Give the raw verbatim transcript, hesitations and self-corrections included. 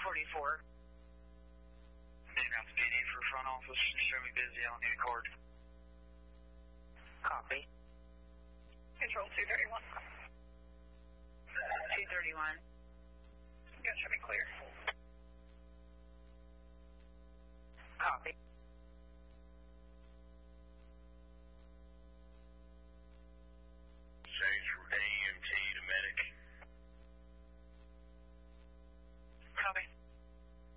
forty-four. Discounts B D for front office. Show me busy. I don't need a card. Copy. Control two thirty-one. two thirty-one.